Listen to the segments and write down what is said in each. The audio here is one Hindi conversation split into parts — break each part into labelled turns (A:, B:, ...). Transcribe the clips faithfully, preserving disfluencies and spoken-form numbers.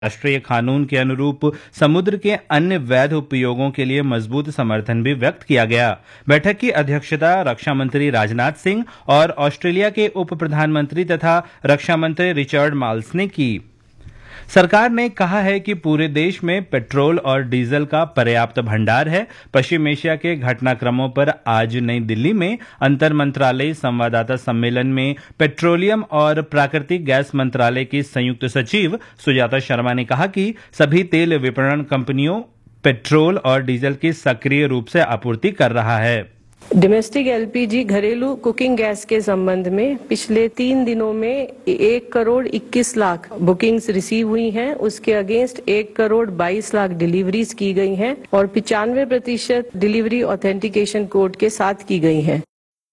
A: राष्ट्रीय कानून के अनुरूप समुद्र के अन्य वैध उपयोगों के लिए मजबूत समर्थन भी व्यक्त किया गया। बैठक की अध्यक्षता रक्षा मंत्री राजनाथ सिंह और ऑस्ट्रेलिया के उप प्रधानमंत्री तथा रक्षा मंत्री रिचर्ड माल्स ने की। सरकार ने कहा है कि पूरे देश में पेट्रोल और डीजल का पर्याप्त भंडार है। पश्चिम एशिया के घटनाक्रमों पर आज नई दिल्ली में अंतर मंत्रालयी संवाददाता सम्मेलन में पेट्रोलियम और प्राकृतिक गैस मंत्रालय की संयुक्त सचिव सुजाता शर्मा ने कहा कि सभी तेल विपणन कंपनियों पेट्रोल और डीजल की सक्रिय रूप से आपूर्ति कर रहा है।
B: डोमेस्टिक एलपीजी घरेलू कुकिंग गैस के संबंध में पिछले तीन दिनों में एक करोड़ इक्कीस लाख बुकिंग्स रिसीव हुई हैं। उसके अगेंस्ट एक करोड़ बाईस लाख डिलीवरीज की गई हैं और पिचानवे प्रतिशत डिलीवरी ऑथेंटिकेशन कोड के साथ की गई हैं।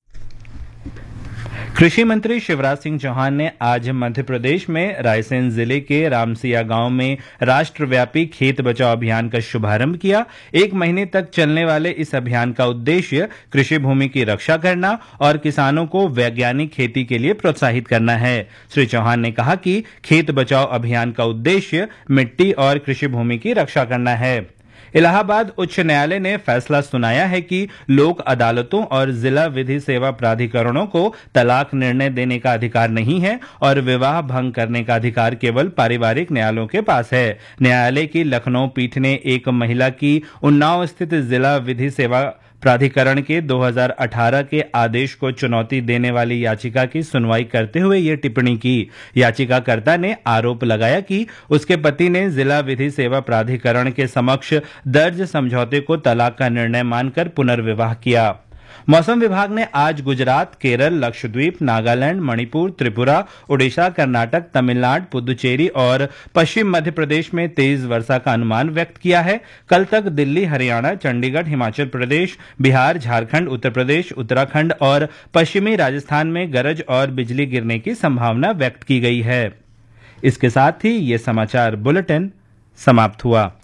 A: कृषि मंत्री शिवराज सिंह चौहान ने आज मध्य प्रदेश में रायसेन जिले के रामसिया गांव में राष्ट्रव्यापी खेत बचाओ अभियान का शुभारंभ किया। एक महीने तक चलने वाले इस अभियान का उद्देश्य कृषि भूमि की रक्षा करना और किसानों को वैज्ञानिक खेती के लिए प्रोत्साहित करना है। श्री चौहान ने कहा कि खेत बचाओ अभियान का उद्देश्य मिट्टी और कृषि भूमि की रक्षा करना है। इलाहाबाद उच्च न्यायालय ने फैसला सुनाया है कि लोक अदालतों और जिला विधि सेवा प्राधिकरणों को तलाक निर्णय देने का अधिकार नहीं है और विवाह भंग करने का अधिकार केवल पारिवारिक न्यायालयों के पास है। न्यायालय की लखनऊ पीठ ने एक महिला की उन्नाव स्थित जिला विधि सेवा प्राधिकरण के दो हज़ार अठारह के आदेश को चुनौती देने वाली याचिका की सुनवाई करते हुए ये टिप्पणी की। याचिकाकर्ता ने आरोप लगाया कि उसके पति ने जिला विधि सेवा प्राधिकरण के समक्ष दर्ज समझौते को तलाक का निर्णय मानकर पुनर्विवाह किया। मौसम विभाग ने आज गुजरात, केरल, लक्षद्वीप, नागालैंड, मणिपुर, त्रिपुरा, ओडिशा, कर्नाटक, तमिलनाडु, पुदुचेरी और पश्चिम मध्य प्रदेश में तेज वर्षा का अनुमान व्यक्त किया है। कल तक दिल्ली, हरियाणा, चंडीगढ़, हिमाचल प्रदेश, बिहार, झारखंड, उत्तर प्रदेश, उत्तराखंड और पश्चिमी राजस्थान में गरज और बिजली गिरने की संभावना व्यक्त की गई है। इसके साथ ही ये समाचार बुलेटिन समाप्त हुआ।